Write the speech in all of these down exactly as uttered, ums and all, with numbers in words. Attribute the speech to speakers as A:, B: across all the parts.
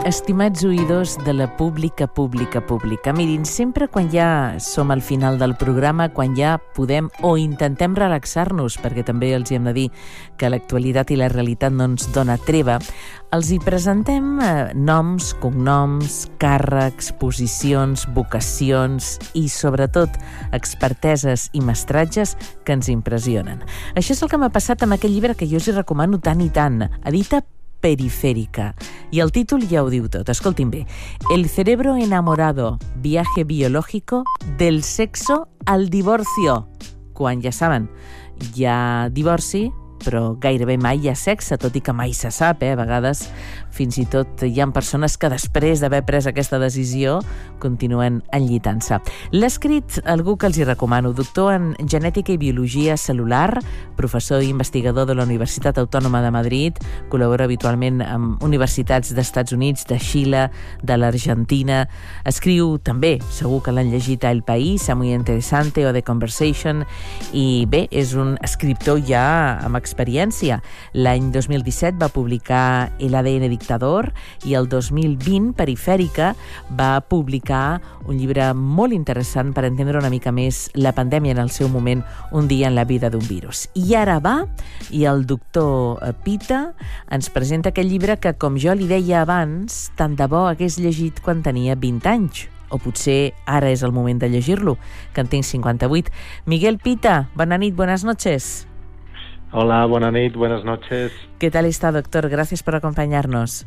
A: Estimats oïdors de la pública, pública, pública. Mirin, sempre quan ja som al final del programa, quan ja podem o intentem relaxar-nos, perquè també els hi hem de dir que l'actualitat i la realitat no ens dona treva, els hi presentem eh, noms, cognoms, càrrecs, posicions, vocacions i, sobretot, experteses i mestratges que ens impressionen. Això és el que m'ha passat amb aquell llibre que jo us hi recomano tant i tant, Edita Periférica. I el títol ja ho diu tot. Escoltin bé. El cerebro enamorado, viaje biológico del sexo al divorcio. Quan, ja saben, hi ha divorci, però gairebé mai hi ha sexe, tot i que mai se sap, eh? A vegades fins i tot hi ha persones que després d'haver pres aquesta decisió continuen enllitant-se. L'ha escrit algú que els hi recomano, doctor en genètica i biologia celular, professor i investigador de la Universitat Autònoma de Madrid, col·labora habitualment amb universitats d'Estats Units, de Xile, de l'Argentina. Escriu també, segur que l'han llegit a El País, a Muy Interesante o The Conversation, i bé, és un escriptor ja amb experiència. L'any dos mil disset va publicar El A D N dictador i el dos mil vint, Perifèrica, va publicar un llibre molt interessant per entendre una mica més la pandèmia en el seu moment, un dia en la vida d'un virus. I ara va, i el doctor Pita ens presenta aquest llibre que, com jo li deia abans, tant de bo hagués llegit quan tenia vint anys. O potser ara és el moment de llegir-lo, que en tinc cinquanta-vuit. Miguel Pita, bona nit, buenas noches.
B: Hola, buenas noches, buenas noches.
A: ¿Qué tal está, doctor? Gracias por acompañarnos.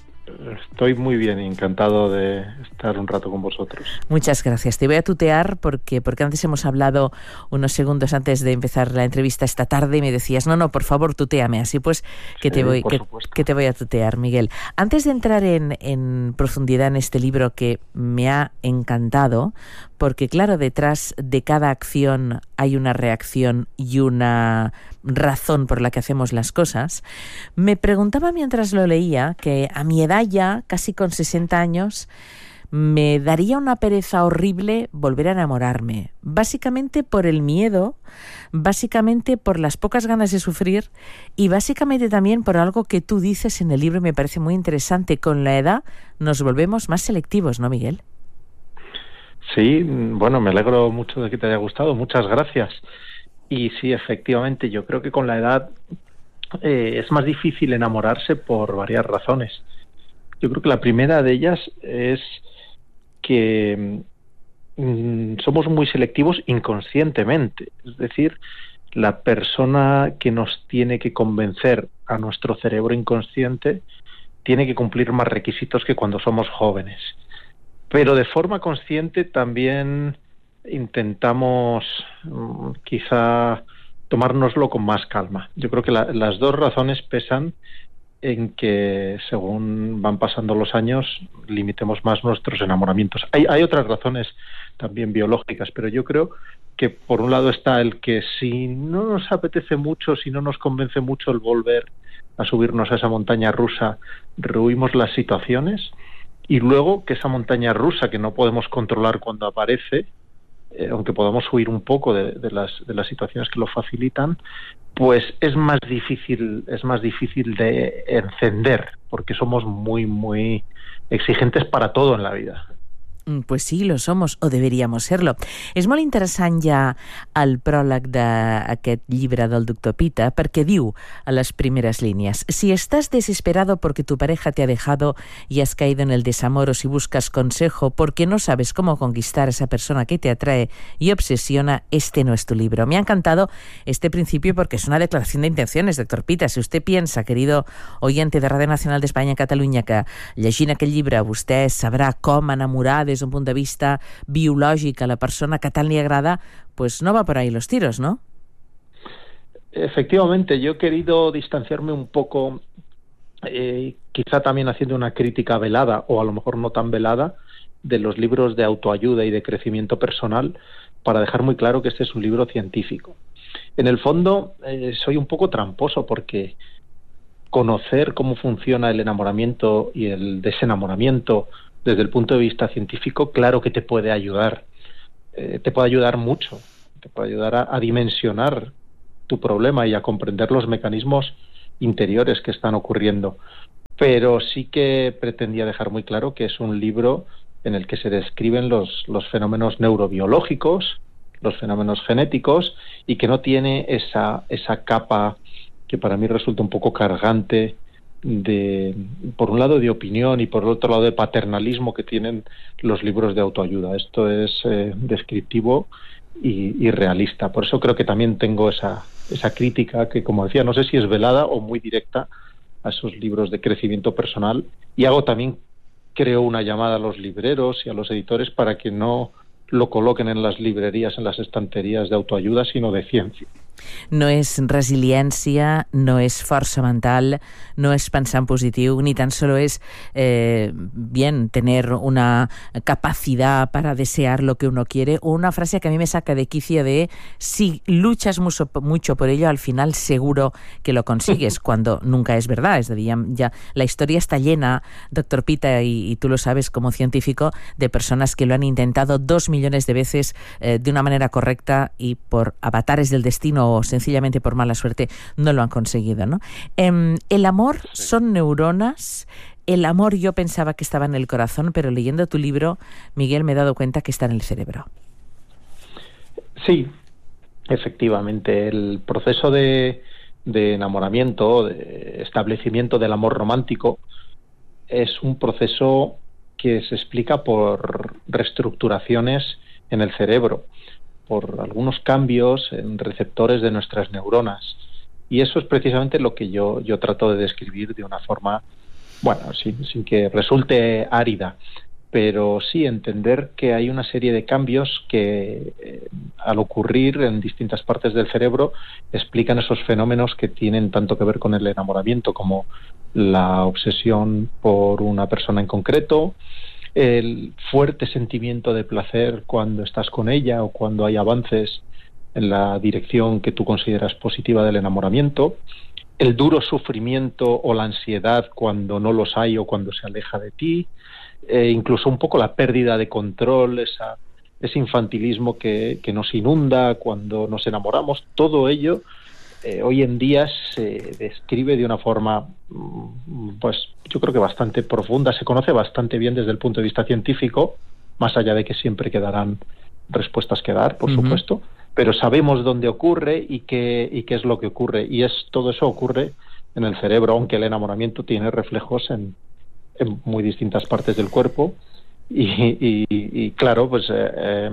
B: Estoy muy bien, encantado de estar un rato con vosotros.
A: Muchas gracias. Te voy a tutear porque, porque antes hemos hablado unos segundos antes de empezar la entrevista esta tarde y me decías, no, no, por favor, tutéame. Así pues, que, sí, te, voy, que, que te voy a tutear, Miguel. Antes de entrar en, en profundidad en este libro que me ha encantado, porque claro, detrás de cada acción hay una reacción y una razón por la que hacemos las cosas, me preguntaba mientras lo leía que a mi edad ya, casi con sesenta años, me daría una pereza horrible volver a enamorarme, básicamente por el miedo, básicamente por las pocas ganas de sufrir y básicamente también por algo que tú dices en el libro y me parece muy interesante. Con la edad nos volvemos más selectivos, ¿no, Miguel?
B: Sí, bueno, me alegro mucho de que te haya gustado, muchas gracias. Y sí, efectivamente, yo creo que con la edad eh, es más difícil enamorarse por varias razones. Yo creo que la primera de ellas es que mm, somos muy selectivos inconscientemente. Es decir, la persona que nos tiene que convencer a nuestro cerebro inconsciente tiene que cumplir más requisitos que cuando somos jóvenes. Pero de forma consciente también intentamos mm, quizá tomárnoslo con más calma. Yo creo que la, las dos razones pesan en que según van pasando los años limitemos más nuestros enamoramientos. Hay, hay otras razones también biológicas, pero yo creo que por un lado está el que si no nos apetece mucho, si no nos convence mucho el volver a subirnos a esa montaña rusa, rehuimos las situaciones, y luego que esa montaña rusa que no podemos controlar cuando aparece, eh, aunque podamos huir un poco de, de, las, de las situaciones que lo facilitan, pues es más difícil, es más difícil de encender, porque somos muy, muy exigentes para todo en la vida.
A: Pues sí, lo somos, o deberíamos serlo. És molt interessant ja el pròleg d'aquest llibre del doctor Pita, perquè diu a les primeres línies: si estás desesperado porque tu pareja te ha dejado y has caído en el desamor, o si buscas consejo porque no sabes cómo conquistar a esa persona que te atrae y obsesiona, este no es tu libro. Me ha encantado este principio porque es una declaración de intenciones, doctor Pita. Si usted piensa, querido oyente de Radio Nacional de España en Catalunya, que llegint aquest llibre vostè sabrà com enamorar des un punt de vista biològic a la persona que tant li agrada, pues no va por ahí los tiros, ¿no?
B: Efectivamente, yo he querido distanciarme un poco, eh, quizá también haciendo una crítica velada, o a lo mejor no tan velada, de los libros de autoayuda y de crecimiento personal, para dejar muy claro que este es un libro científico. En el fondo, eh, soy un poco tramposo, porque conocer cómo funciona el enamoramiento y el desenamoramiento desde el punto de vista científico, claro que te puede ayudar, eh, te puede ayudar mucho, te puede ayudar a, a dimensionar tu problema y a comprender los mecanismos interiores que están ocurriendo. pero sí que pretendía dejar muy claro que es un libro en el que se describen los, los fenómenos neurobiológicos, los fenómenos genéticos, y que no tiene esa, esa capa que para mí resulta un poco cargante de, por un lado, de opinión y por otro lado de paternalismo que tienen los libros de autoayuda. Esto es eh, descriptivo y, y realista. Por eso creo que también tengo esa, esa crítica que, como decía, no sé si es velada o muy directa a esos libros de crecimiento personal, y hago también, creo, una llamada a los libreros y a los editores para que no lo coloquen en las librerías, en las estanterías de autoayuda, sino de ciencia.
A: No és resiliència, no és força mental, no és pensar en positiu, ni tan solo es eh, bien tener una capacidad para desear lo que uno quiere, o una frase que a mí me saca de quicio de si luchas mucho, mucho por ello, al final seguro que lo consigues, cuando nunca es verdad. Es decir, ya, ya la historia está llena, doctor Pita, y, y tú lo sabes como científico, de personas que lo han intentado dos millones de veces eh, de una manera correcta y por avatares del destino o sencillamente por mala suerte no lo han conseguido, ¿no? Eh, el amor son neuronas. El amor yo pensaba que estaba en el corazón, pero leyendo tu libro, Miguel, me he dado cuenta que está en el cerebro.
B: Sí, efectivamente. El proceso de, de enamoramiento, de establecimiento del amor romántico, es un proceso que se explica por reestructuraciones en el cerebro, por algunos cambios en receptores de nuestras neuronas. Y eso es precisamente lo que yo, yo trato de describir de una forma, bueno, sin, sin que resulte árida, pero sí entender que hay una serie de cambios que eh, al ocurrir en distintas partes del cerebro explican esos fenómenos que tienen tanto que ver con el enamoramiento como la obsesión por una persona en concreto, el fuerte sentimiento de placer cuando estás con ella o cuando hay avances en la dirección que tú consideras positiva del enamoramiento, el duro sufrimiento o la ansiedad cuando no los hay o cuando se aleja de ti, eh, incluso un poco la pérdida de control, esa, ese infantilismo que, que nos inunda cuando nos enamoramos. Todo ello eh, hoy en día se describe de una forma, pues yo creo que bastante profunda, se conoce bastante bien desde el punto de vista científico, más allá de que siempre quedarán respuestas que dar, por uh-huh. supuesto, pero sabemos dónde ocurre y qué, y qué es lo que ocurre, y es todo eso ocurre en el cerebro, aunque el enamoramiento tiene reflejos en, en muy distintas partes del cuerpo, y, y, y claro, pues eh, eh,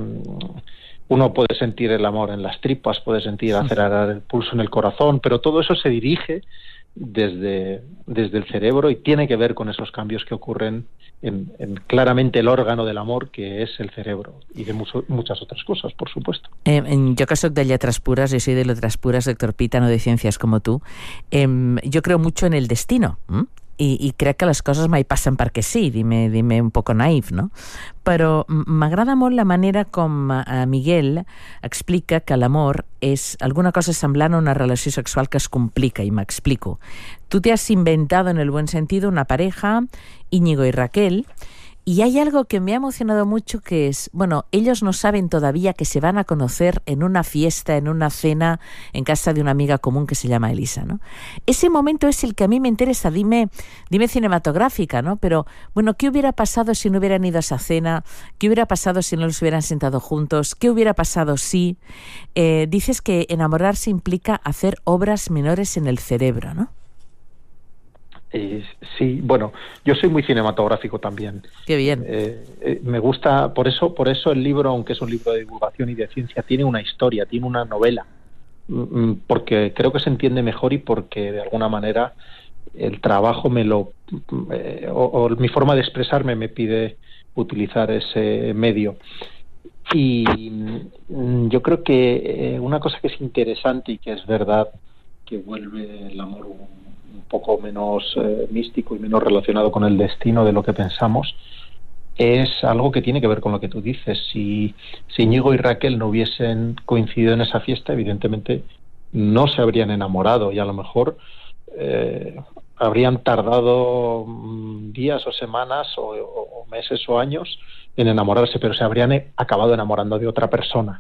B: uno puede sentir el amor en las tripas, puede sentir acelerar el pulso en el corazón, pero todo eso se dirige desde, desde el cerebro y tiene que ver con esos cambios que ocurren en, en claramente el órgano del amor, que es el cerebro, y de mucho, muchas otras cosas, por supuesto.
A: Eh, yo que soy de letras puras, yo soy de letras puras, doctor Pita, no de ciencias como tú, eh, yo creo mucho en el destino, ¿eh? I, i crec que les coses mai passen perquè sí, dime, dime un poco naïf, no? Però m'agrada molt la manera com eh, Miguel explica que l'amor és alguna cosa semblant a una relació sexual que es complica, y m'explico. Tú te has inventado en el buen sentido una pareja, Íñigo y Raquel, y hay algo que me ha emocionado mucho, que es, bueno, ellos no saben todavía que se van a conocer en una fiesta, en una cena, en casa de una amiga común que se llama Elisa, ¿no? Ese momento es el que a mí me interesa, dime, dime cinematográfica, ¿no? Pero, bueno, ¿qué hubiera pasado si no hubieran ido a esa cena? ¿Qué hubiera pasado si no los hubieran sentado juntos? ¿Qué hubiera pasado si? Eh, dices que enamorarse implica hacer obras menores en el cerebro, ¿no?
B: Eh, sí, bueno, yo soy muy cinematográfico también.
A: Qué bien.
B: Eh, eh, me gusta, por eso, por eso el libro, aunque es un libro de divulgación y de ciencia, tiene una historia, tiene una novela, porque creo que se entiende mejor y porque de alguna manera el trabajo me lo, eh, o, o mi forma de expresarme me pide utilizar ese medio. Y yo creo que una cosa que es interesante y que es verdad, que vuelve el amor un un poco menos eh, místico y menos relacionado con el destino de lo que pensamos, es algo que tiene que ver con lo que tú dices. Si, si Íñigo y Raquel no hubiesen coincidido en esa fiesta, evidentemente no se habrían enamorado y a lo mejor eh, habrían tardado días o semanas o, o meses o años en enamorarse, pero se habrían acabado enamorando de otra persona,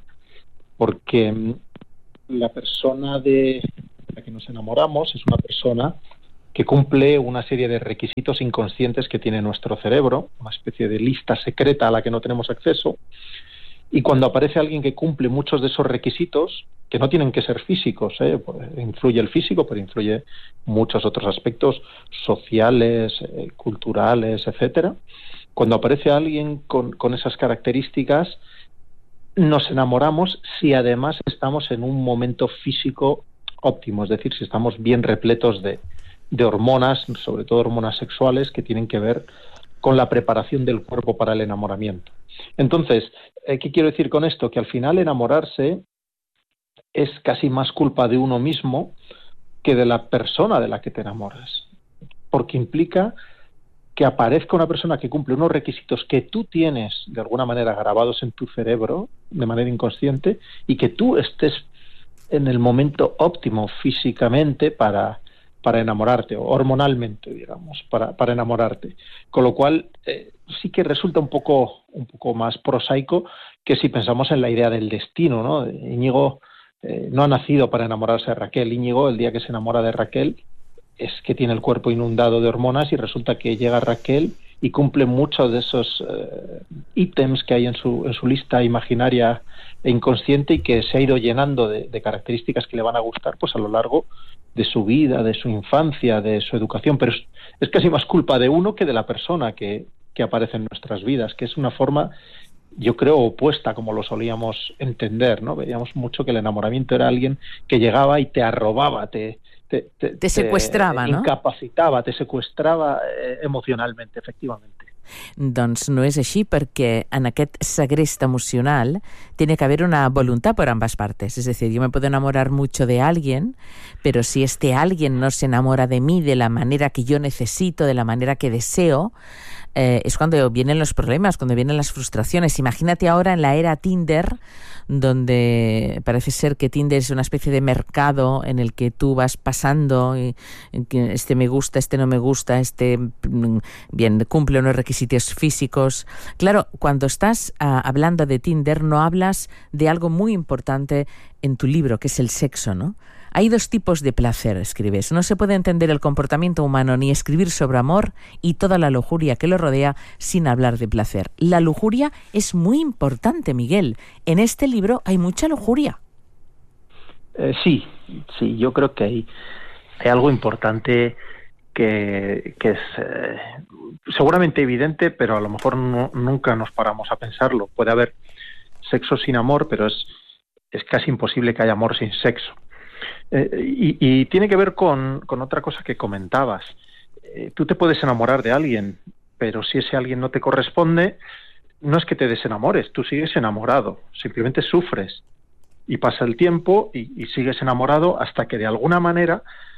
B: porque la persona de la que nos enamoramos es una persona que cumple una serie de requisitos inconscientes que tiene nuestro cerebro, una especie de lista secreta a la que no tenemos acceso. Y cuando aparece alguien que cumple muchos de esos requisitos, que no tienen que ser físicos, ¿eh? Influye el físico, pero influye muchos otros aspectos sociales, eh, culturales, etcétera. Cuando aparece alguien con, con esas características, nos enamoramos si además estamos en un momento físico óptimo, es decir, si estamos bien repletos de, de hormonas, sobre todo hormonas sexuales, que tienen que ver con la preparación del cuerpo para el enamoramiento. Entonces, ¿qué quiero decir con esto? Que al final enamorarse es casi más culpa de uno mismo que de la persona de la que te enamoras, porque implica que aparezca una persona que cumple unos requisitos que tú tienes de alguna manera grabados en tu cerebro de manera inconsciente y que tú estés en el momento óptimo físicamente para, para enamorarte, o hormonalmente, digamos, para, para enamorarte. Con lo cual, eh, sí que resulta un poco, un poco más prosaico que si pensamos en la idea del destino, ¿no? Íñigo eh, no ha nacido para enamorarse de Raquel. Íñigo, el día que se enamora de Raquel, es que tiene el cuerpo inundado de hormonas y resulta que llega Raquel y cumple muchos de esos eh, ítems que hay en su, en su lista imaginaria e inconsciente y que se ha ido llenando de, de características que le van a gustar pues a lo largo de su vida, de su infancia, de su educación. Pero es, es casi más culpa de uno que de la persona que, que aparece en nuestras vidas, que es una forma, yo creo, opuesta como lo solíamos entender, ¿no? Veíamos mucho que el enamoramiento era alguien que llegaba y te arrobaba, te... Te, te,
A: te secuestrava,
B: te
A: no?
B: Incapacitava, te secuestrava eh, emocionalmente, efectivamente.
A: Doncs no és així, perquè en aquest segrest emocional tiene que haber una voluntad por ambas partes. Es decir, yo me puedo enamorar mucho de alguien, pero si este alguien no se enamora de mí de la manera que yo necesito, de la manera que deseo, eh, es cuando vienen los problemas, cuando vienen las frustraciones. Imagínate ahora en la era Tinder, donde parece ser que Tinder es una especie de mercado en el que tú vas pasando y, que este me gusta, este no me gusta, este bien cumple unos requisitos físicos. Claro, cuando estás uh, hablando de Tinder no hablas de algo muy importante en tu libro, que es el sexo, ¿no? Hay dos tipos de placer, escribes. No se puede entender el comportamiento humano ni escribir sobre amor y toda la lujuria que lo rodea sin hablar de placer. La lujuria es muy importante, Miguel. En este libro hay mucha lujuria.
B: Eh, sí, sí, yo creo que hay, hay algo importante que, que es eh, seguramente evidente, pero a lo mejor no, nunca nos paramos a pensarlo. Puede haber sexo sin amor, pero es, es casi imposible que haya amor sin sexo. Eh, y, y tiene que ver con, con otra cosa que comentabas. Eh, tú te puedes enamorar de alguien, pero si ese alguien no te corresponde, no es que te desenamores, tú sigues enamorado, simplemente sufres. Y pasa el tiempo y, y sigues enamorado hasta que de alguna manera,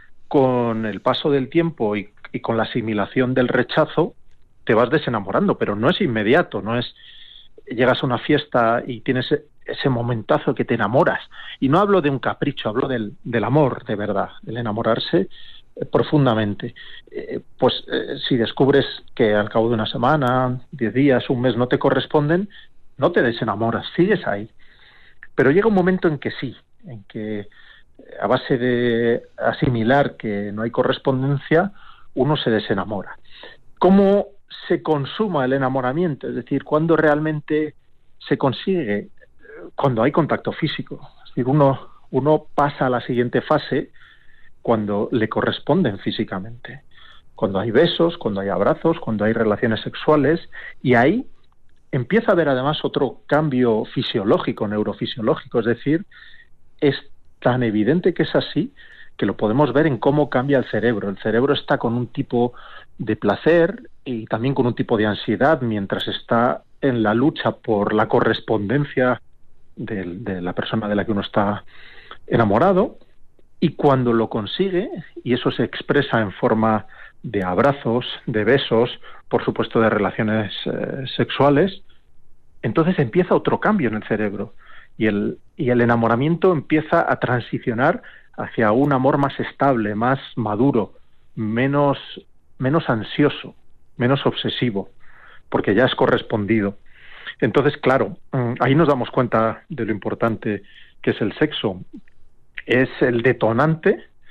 B: con el paso del tiempo y, y con la asimilación del rechazo, te vas desenamorando, pero no es inmediato, no es llegas a una fiesta y tienes ese momentazo que te enamoras. Y no hablo de un capricho, hablo del, del amor de verdad, el enamorarse eh, profundamente. Eh, pues eh, si descubres que al cabo de una semana, diez días, un mes no te corresponden, no te desenamoras, sigues ahí. Pero llega un momento en que sí, en que a base de asimilar que no hay correspondencia, uno se desenamora. ¿Cómo se consuma el enamoramiento? Es decir, ¿cuándo realmente se consigue? Cuando hay contacto físico. Es decir, uno, uno pasa a la siguiente fase cuando le corresponden físicamente. Cuando hay besos, cuando hay abrazos, cuando hay relaciones sexuales, y ahí empieza a haber además otro cambio fisiológico, neurofisiológico, es decir, es tan evidente que es así que lo podemos ver en cómo cambia el cerebro. El cerebro está con un tipo de placer y también con un tipo de ansiedad mientras está en la lucha por la correspondencia de, de la persona de la que uno está enamorado, y cuando lo consigue, y eso se expresa en forma de abrazos, de besos, por supuesto de relaciones eh, sexuales, entonces empieza otro cambio en el cerebro y el, y el enamoramiento empieza a transicionar hacia un amor más estable, más maduro, menos, menos ansioso, menos obsesivo, porque ya es correspondido. Entonces, claro, ahí nos damos cuenta de lo importante que es el sexo. Es el detonante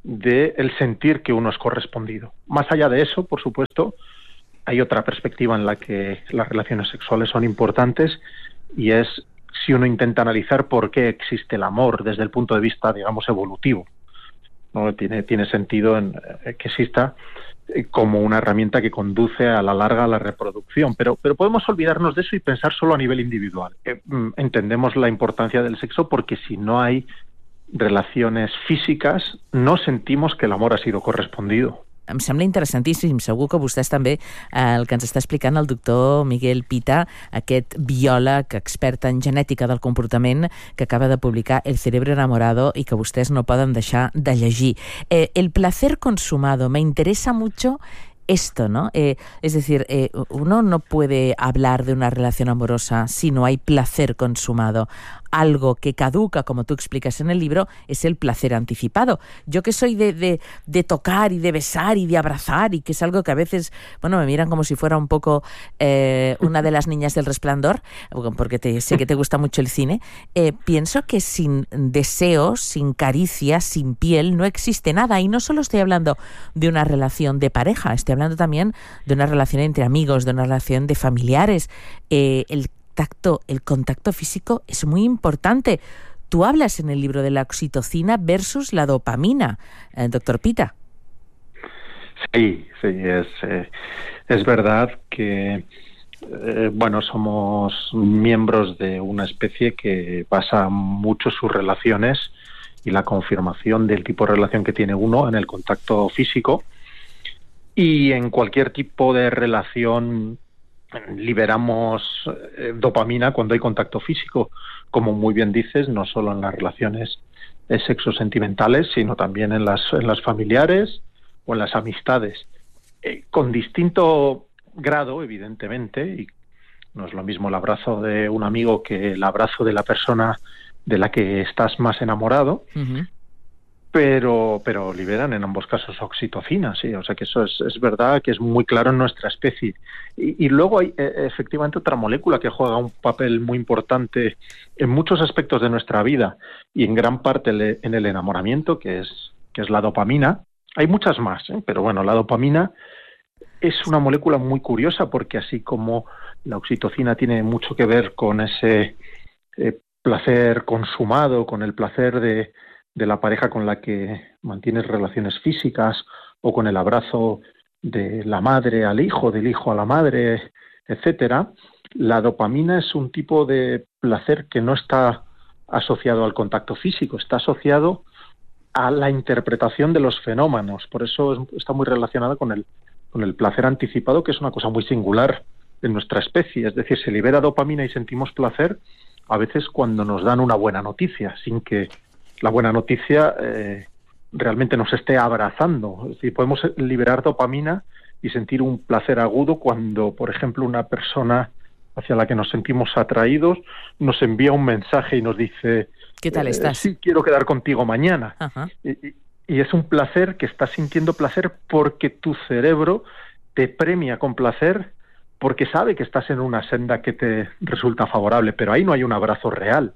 B: del sentir que uno es correspondido. Más allá de eso, por supuesto, hay otra perspectiva en la que las relaciones sexuales son importantes, y es si uno intenta analizar por qué existe el amor desde el punto de vista, digamos, evolutivo, ¿no? Tiene, tiene sentido en, eh, que exista eh, como una herramienta que conduce a la larga a la reproducción, pero, pero podemos olvidarnos de eso y pensar solo a nivel individual. Eh, entendemos la importancia del sexo porque si no hay relaciones físicas, no sentimos que el amor ha sido correspondido.
A: Em sembla interessantíssim, segur que vostès també, eh, el que ens està explicant el doctor Miguel Pita, aquest biòleg expert en genètica del comportament que acaba de publicar El cerebro enamorado i que vostès no poden deixar de llegir. Eh, el placer consumado, me interesa mucho esto, ¿no? Eh, es decir, eh, uno no puede hablar de una relación amorosa si no hay placer consumado. Algo que caduca, como tú explicas en el libro, es el placer anticipado. Yo que soy de, de, de tocar y de besar y de abrazar, y que es algo que a veces, bueno, me miran como si fuera un poco eh, una de las niñas del Resplandor, porque te, sé que te gusta mucho el cine, eh, pienso que sin deseos, sin caricias, sin piel, no existe nada. Y no solo estoy hablando de una relación de pareja, estoy hablando también de una relación entre amigos, de una relación de familiares. Eh, el Tacto, el contacto físico es muy importante. Tú hablas en el libro de la oxitocina versus la dopamina, eh, doctor Pita.
B: Sí, sí, es, eh, es verdad que eh, bueno, somos miembros de una especie que basa mucho sus relaciones y la confirmación del tipo de relación que tiene uno en el contacto físico, y en cualquier tipo de relación liberamos eh, dopamina cuando hay contacto físico, como muy bien dices, no solo en las relaciones eh, sexosentimentales, sino también en las, en las familiares o en las amistades, eh, con distinto grado, evidentemente, y no es lo mismo el abrazo de un amigo que el abrazo de la persona de la que estás más enamorado, uh-huh. pero pero liberan en ambos casos oxitocina, sí, o sea que eso es, es verdad que es muy claro en nuestra especie. Y, y luego hay eh, efectivamente otra molécula que juega un papel muy importante en muchos aspectos de nuestra vida y en gran parte le, en el enamoramiento, que es, que es la dopamina. Hay muchas más, ¿eh? Pero bueno, la dopamina es una molécula muy curiosa porque así como la oxitocina tiene mucho que ver con ese eh, placer consumado, con el placer de de la pareja con la que mantienes relaciones físicas, o con el abrazo de la madre al hijo, del hijo a la madre, etcétera, la dopamina es un tipo de placer que no está asociado al contacto físico, está asociado a la interpretación de los fenómenos. Por eso es, está muy relacionada con el, con el placer anticipado, que es una cosa muy singular en nuestra especie. Es decir, se libera dopamina y sentimos placer a veces cuando nos dan una buena noticia, sin que la buena noticia eh, realmente nos esté abrazando. Es decir, podemos liberar dopamina y sentir un placer agudo cuando, por ejemplo, una persona hacia la que nos sentimos atraídos nos envía un mensaje y nos dice:
A: ¿qué tal estás?
B: Eh, sí, quiero quedar contigo mañana.
A: Ajá.
B: Y, y, y es un placer que estás sintiendo placer porque tu cerebro te premia con placer porque sabe que estás en una senda que te resulta favorable, pero ahí no hay un abrazo real.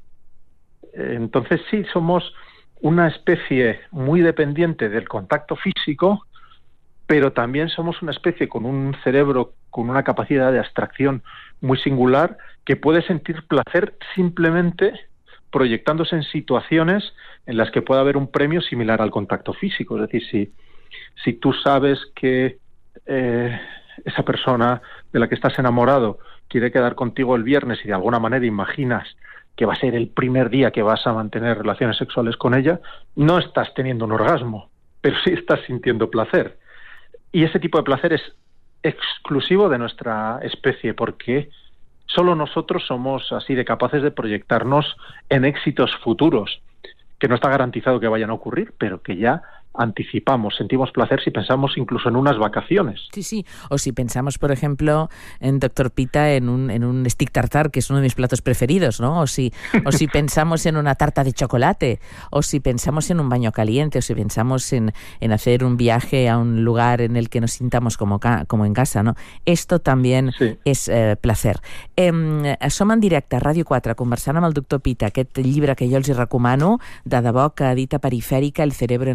B: Entonces sí, somos una especie muy dependiente del contacto físico, pero también somos una especie con un cerebro con una capacidad de abstracción muy singular que puede sentir placer simplemente proyectándose en situaciones en las que pueda haber un premio similar al contacto físico. Es decir, si, si tú sabes que eh, esa persona de la que estás enamorado quiere quedar contigo el viernes y de alguna manera imaginas que va a ser el primer día que vas a mantener relaciones sexuales con ella, no estás teniendo un orgasmo, pero sí estás sintiendo placer. Y ese tipo de placer es exclusivo de nuestra especie, porque solo nosotros somos así de capaces de proyectarnos en éxitos futuros, que no está garantizado que vayan a ocurrir, pero que ya anticipamos, sentimos placer si pensamos incluso en unas vacaciones.
A: Sí, sí, o si pensamos, por ejemplo, en doctor Pita, en un, en un stick tartar, que es uno de mis platos preferidos, ¿no? O si, o si pensamos en una tarta de chocolate, o si pensamos en un baño caliente, o si pensamos en, en hacer un viaje a un lugar en el que nos sintamos como, ca, como en casa, ¿no? Esto también sí. és eh, placer. Eh, som en directe a Ràdio quatre conversant amb el doctor Pita, aquest llibre que jo els hi recomano, de debò, que edita Perifèrica, El cerebro enamorado.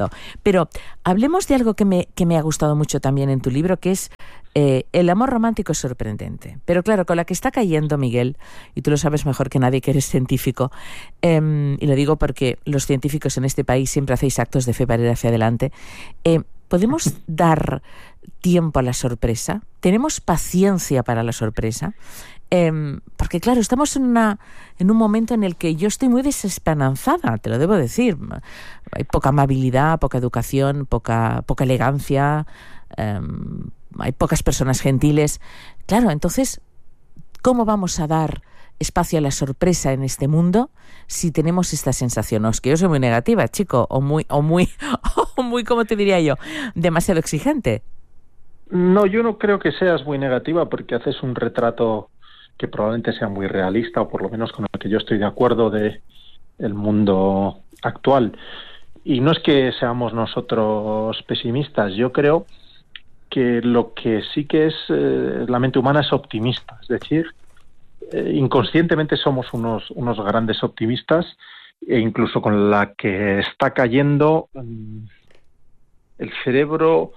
A: avanzado. Pero hablemos de algo que me, que me ha gustado mucho también en tu libro, que es eh, el amor romántico es sorprendente. Pero claro, con la que está cayendo, Miguel, y tú lo sabes mejor que nadie que eres científico, eh, y lo digo porque los científicos en este país siempre hacéis actos de fe para ir hacia adelante, eh, ¿podemos dar tiempo a la sorpresa? ¿Tenemos paciencia para la sorpresa? Eh, porque claro, estamos en, una, en un momento en el que yo estoy muy desesperanzada, te lo debo decir. Hay poca amabilidad, poca educación, poca, poca elegancia, eh, hay pocas personas gentiles. Claro, entonces, ¿cómo vamos a dar espacio a la sorpresa en este mundo si tenemos esta sensación? No, es que yo soy muy negativa, chico, o muy, o muy, o muy, ¿cómo te diría yo? Demasiado exigente.
B: No, yo no creo que seas muy negativa, porque haces un retrato que probablemente sea muy realista, o por lo menos con el que yo estoy de acuerdo, de el mundo actual. Y no es que seamos nosotros pesimistas, yo creo que lo que sí que es eh, la mente humana es optimista, es decir, eh, inconscientemente somos unos, unos grandes optimistas, e incluso con la que está cayendo, el cerebro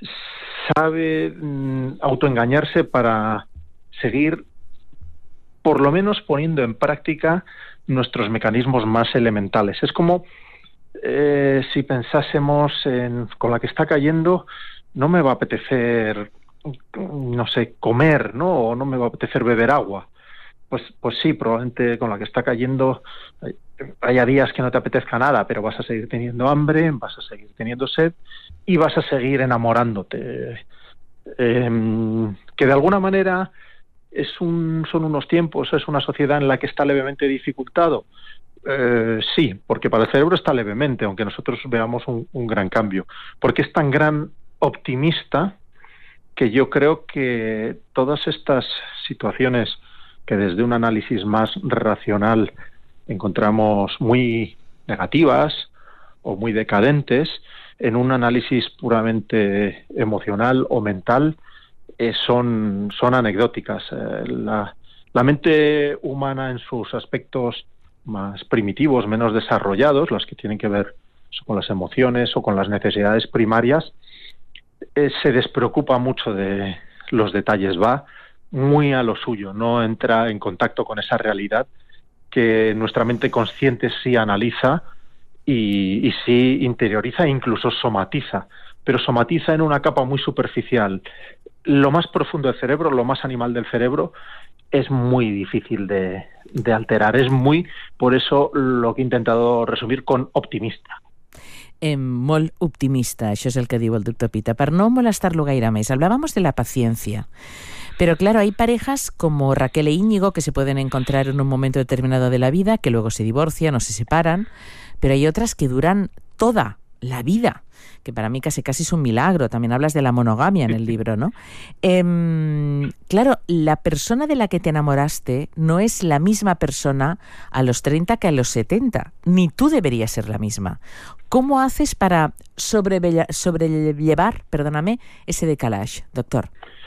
B: sabe mm, autoengañarse para seguir por lo menos poniendo en práctica nuestros mecanismos más elementales. Es como eh, si pensásemos en con la que está cayendo, no me va a apetecer, no sé, comer, ¿no? O no me va a apetecer beber agua. Pues, pues sí, probablemente con la que está cayendo haya días que no te apetezca nada, pero vas a seguir teniendo hambre, vas a seguir teniendo sed y vas a seguir enamorándote. Eh, que de alguna manera es un, son unos tiempos, es una sociedad en la que está levemente dificultado. Eh, sí, porque para el cerebro está levemente, aunque nosotros veamos un, un gran cambio. Porque es tan gran optimista que yo creo que todas estas situaciones que desde un análisis más racional encontramos muy negativas o muy decadentes, en un análisis puramente emocional o mental eh, son, son anecdóticas. Eh, la, la mente humana en sus aspectos más primitivos, menos desarrollados, los que tienen que ver con las emociones o con las necesidades primarias, eh, se despreocupa mucho de los detalles, va muy a lo suyo, no entra en contacto con esa realidad que nuestra mente consciente sí analiza y, y sí interioriza e incluso somatiza, pero somatiza en una capa muy superficial. Lo más profundo del cerebro, lo más animal del cerebro, es muy difícil de, de alterar. Es muy, por eso, lo que he intentado resumir con optimista.
A: Eh, molt optimista, això és el que diu el doctor Pita. Per no molestar-lo gaire més, hablábamos de la paciencia. Pero claro, hay parejas como Raquel e Íñigo que se pueden encontrar en un momento determinado de la vida, que luego se divorcian o se separan, pero hay otras que duran toda la vida, que para mí casi casi es un milagro. También hablas de la monogamia en el libro, ¿no? Eh, claro, la persona de la que te enamoraste no es la misma persona a los treinta que a los setenta, ni tú deberías ser la misma. ¿Cómo haces para sobrelle- sobrellevar, perdóname, ese decalage, doctor?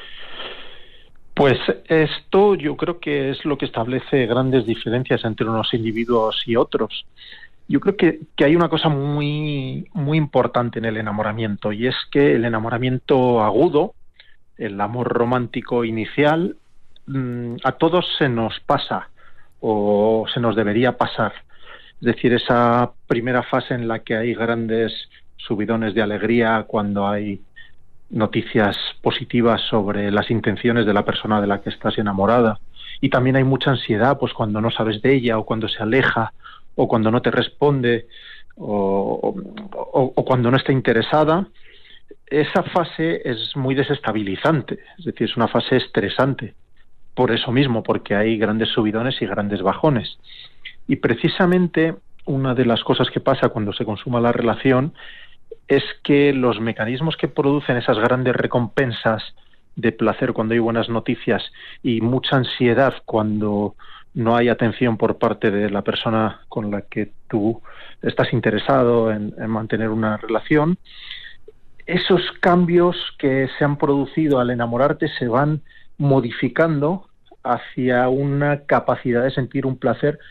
B: Pues esto yo creo que es lo que establece grandes diferencias entre unos individuos y otros. Yo creo que, que hay una cosa muy, muy importante en el enamoramiento, y es que el enamoramiento agudo, el amor romántico inicial, mmm, a todos se nos pasa o se nos debería pasar. Es decir, esa primera fase en la que hay grandes subidones de alegría cuando hay noticias positivas sobre las intenciones de la persona de la que estás enamorada, y también hay mucha ansiedad pues cuando no sabes de ella, o cuando se aleja, o cuando no te responde, o, o, o cuando no está interesada. Esa fase es muy desestabilizante, es decir, es una fase estresante, por eso mismo, porque hay grandes subidones y grandes bajones. Y precisamente una de las cosas que pasa cuando se consuma la relación es que los mecanismos que producen esas grandes recompensas de placer cuando hay buenas noticias y mucha ansiedad cuando no hay atención por parte de la persona con la que tú estás interesado en, en mantener una relación, esos cambios que se han producido al enamorarte se van modificando hacia una capacidad de sentir un placer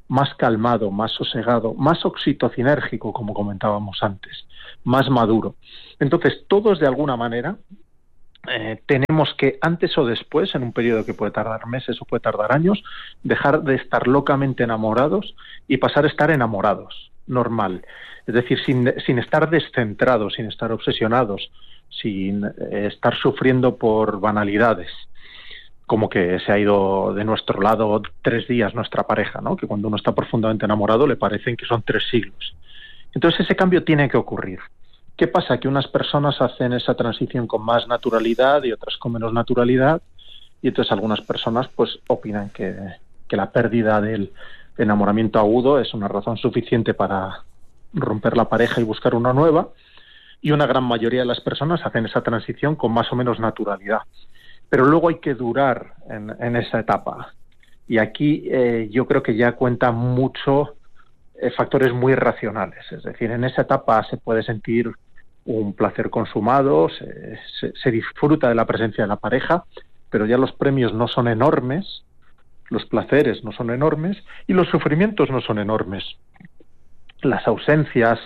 B: más calmado, más sosegado, más oxitocinérgico, como comentábamos antes, más maduro. Entonces, todos de alguna manera eh, tenemos que, antes o después, en un periodo que puede tardar meses o puede tardar años, dejar de estar locamente enamorados y pasar a estar enamorados, normal. Es decir, sin, sin estar descentrados, sin estar obsesionados, sin eh, estar sufriendo por banalidades, como que se ha ido de nuestro lado tres días nuestra pareja, ¿no? Que cuando uno está profundamente enamorado le parecen que son tres siglos. Entonces ese cambio tiene que ocurrir. ¿Qué pasa? Que unas personas hacen esa transición con más naturalidad y otras con menos naturalidad, y entonces algunas personas pues opinan que, que la pérdida del enamoramiento agudo es una razón suficiente para romper la pareja y buscar una nueva, y una gran mayoría de las personas hacen esa transición con más o menos naturalidad. Pero luego hay que durar en, en esa etapa. Y aquí eh, yo creo que ya cuentan mucho eh, factores muy racionales. Es decir, en esa etapa se puede sentir un placer consumado, se, se, se disfruta de la presencia de la pareja, pero ya los premios no son enormes, los placeres no son enormes y los sufrimientos no son enormes. Las ausencias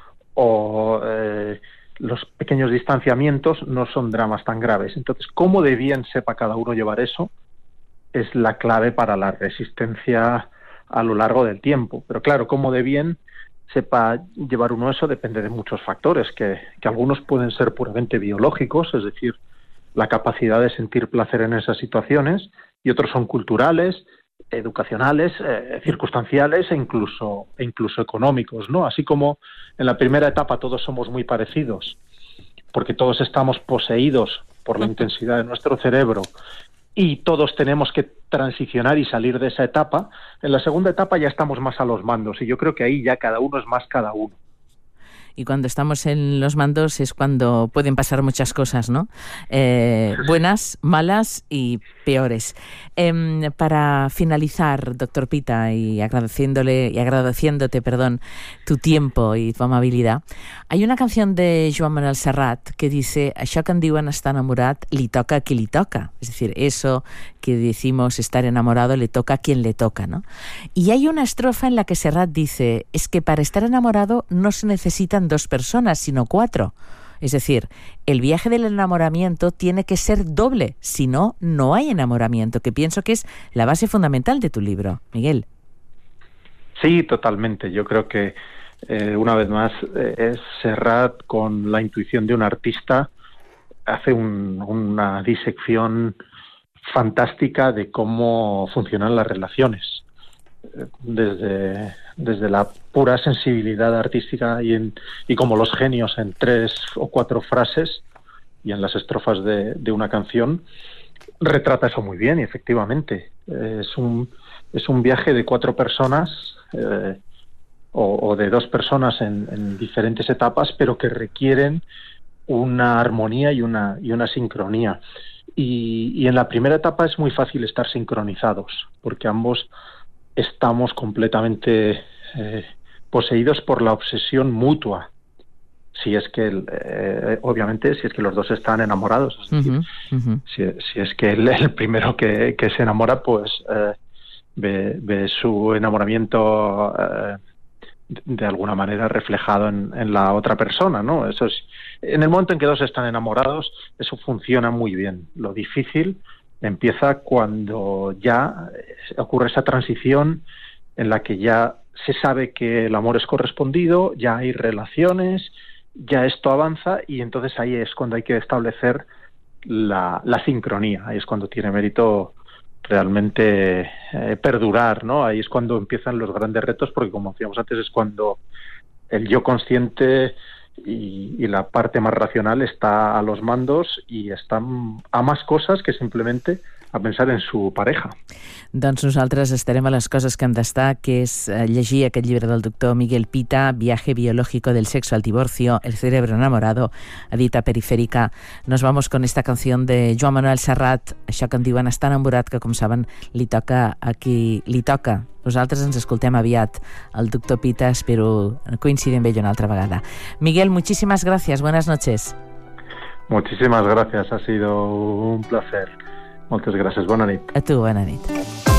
B: o eh, los pequeños distanciamientos no son dramas tan graves. Entonces, cómo de bien sepa cada uno llevar eso es la clave para la resistencia a lo largo del tiempo. Pero claro, cómo de bien sepa llevar uno eso depende de muchos factores, que, que algunos pueden ser puramente biológicos, es decir, la capacidad de sentir placer en esas situaciones, y otros son culturales, educacionales, eh, circunstanciales e incluso, e incluso económicos, ¿no? Así como en la primera etapa todos somos muy parecidos, porque todos estamos poseídos por la intensidad de nuestro cerebro y todos tenemos que transicionar y salir de esa etapa, en la segunda etapa ya estamos más a los mandos y yo creo que ahí ya cada uno es más cada uno.
A: Y cuando estamos en los mandos es cuando pueden pasar muchas cosas, ¿no? Eh, buenas, malas y peores. Eh, para finalizar, doctor Pita, y agradeciéndole y agradeciéndote, perdón, tu tiempo y tu amabilidad, hay una canción de Joan Manuel Serrat que dice: això que en diuen estar enamorat li toca a qui li toca. Es decir, eso que decimos estar enamorado le toca a quien le toca, ¿no? Y hay una estrofa en la que Serrat dice: es que para estar enamorado no se necesitan dos personas, sino cuatro. Es decir, el viaje del enamoramiento tiene que ser doble, si no, no hay enamoramiento, que pienso que es la base fundamental de tu libro, Miguel.
B: Sí, totalmente. Yo creo que, eh, una vez más, eh, es Serrat, con la intuición de un artista, hace un, una disección fantástica de cómo funcionan las relaciones. Desde, desde la pura sensibilidad artística y, en, y como los genios en tres o cuatro frases y en las estrofas de, de una canción, retrata eso muy bien y efectivamente eh, es, un, es un viaje de cuatro personas eh, o, o de dos personas en, en diferentes etapas, pero que requieren una armonía y una, y una sincronía. Y, y en la primera etapa es muy fácil estar sincronizados porque ambos estamos completamente eh, poseídos por la obsesión mutua, si es que, eh, obviamente, si es que los dos están enamorados. Es decir, uh-huh, uh-huh. Si, si es que el, el primero que, que se enamora, pues eh, ve, ve su enamoramiento eh, de, de alguna manera reflejado en, en la otra persona, ¿no? Eso es, en el momento en que dos están enamorados, eso funciona muy bien. Lo difícil empieza cuando ya ocurre esa transición en la que ya se sabe que el amor es correspondido, ya hay relaciones, ya esto avanza y entonces ahí es cuando hay que establecer la, la sincronía, ahí es cuando tiene mérito realmente eh, perdurar, ¿no? Ahí es cuando empiezan los grandes retos porque, como decíamos antes, es cuando el yo consciente Y, y la parte más racional está a los mandos i està a més coses que simplement a pensar en su pareja.
A: Doncs nosaltres estarem a les coses que hem d'estar, que és llegir aquest llibre del doctor Miguel Pita, Viaje biológico del sexo al divorcio, el cerebro enamorado, edita Periférica. Nos vamos con esta canción de Joan Manuel Serrat, això que en diuen estar enamorat, que com saben li toca a qui li toca. Nosaltres ens escoltem aviat. El doctor Pita, espero coincidir amb ell una altra vegada. Miguel, muchísimas gracias. Buenas noches.
B: Muchísimas gracias. Ha sido un placer. Moltes gràcies. Bona nit.
A: A tu, bona nit.